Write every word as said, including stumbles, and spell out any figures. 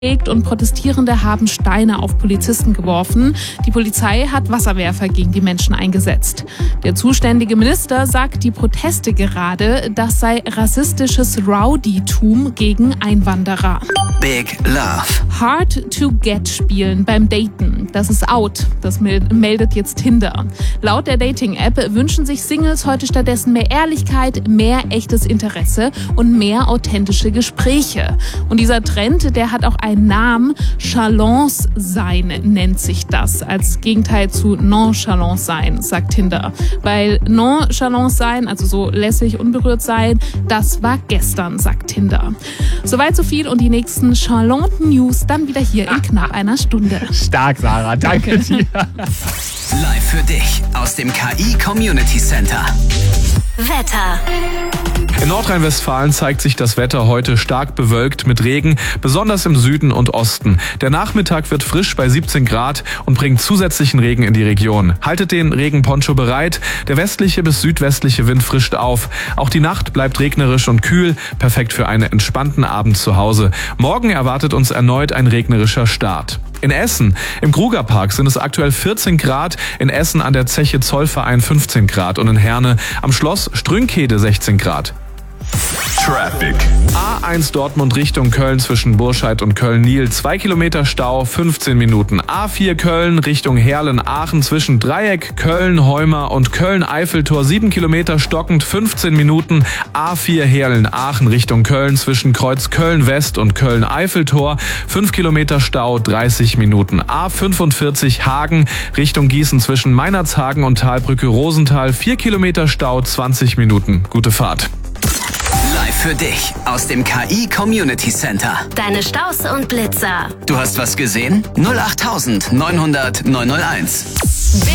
Und Protestierende haben Steine auf Polizisten geworfen. Die Polizei hat Wasserwerfer gegen die Menschen eingesetzt. Der zuständige Minister sagt, die Proteste gerade, das sei rassistisches Rowdytum gegen Einwanderer. Big Love. Hard to get spielen beim Daten. Das ist out. Das meldet jetzt Tinder. Laut der Dating-App wünschen sich Singles heute stattdessen mehr Ehrlichkeit, mehr echtes Interesse und mehr authentische Gespräche. Und dieser Trend, der hat auch einen Namen. Chalance sein nennt sich das. Als Gegenteil zu Nonchalance sein, sagt Tinder. Weil Nonchalance sein, also so lässig unberührt sein, das war gestern, sagt Tinder. Soweit so viel und die nächsten Charlotte News dann wieder hier in knapp einer Stunde. Stark, Sarah. Danke dir. Live für dich aus dem K I Community Center. Wetter. In Nordrhein-Westfalen zeigt sich das Wetter heute stark bewölkt mit Regen, besonders im Süden und Osten. Der Nachmittag wird frisch bei siebzehn Grad und bringt zusätzlichen Regen in die Region. Haltet den Regenponcho bereit. Der westliche bis südwestliche Wind frischt auf. Auch die Nacht bleibt regnerisch und kühl, perfekt für einen entspannten Abend zu Hause. Morgen erwartet uns erneut ein regnerischer Start. In Essen, im Krugerpark sind es aktuell vierzehn Grad, in Essen an der Zeche Zollverein fünfzehn Grad und in Herne am Schloss Strünkede sechzehn Grad. Traffic. A eins Dortmund Richtung Köln zwischen Burscheid und Köln-Niel. zwei Kilometer Stau, fünfzehn Minuten. A vier Köln Richtung Herlen-Aachen zwischen Dreieck, Köln, Heuma und Köln-Eiffeltor. sieben Kilometer stockend, fünfzehn Minuten. A vier Herlen-Aachen Richtung Köln zwischen Kreuz Köln-West und Köln-Eiffeltor. fünf Kilometer Stau, dreißig Minuten. A fünfundvierzig Hagen Richtung Gießen zwischen Meinerzhagen und Talbrücke Rosenthal. vier Kilometer Stau, zwanzig Minuten. Gute Fahrt. Live für dich aus dem K I Community Center. Deine Staus und Blitzer. Du hast was gesehen? null acht neunhundert neunhunderт neunhunderteins.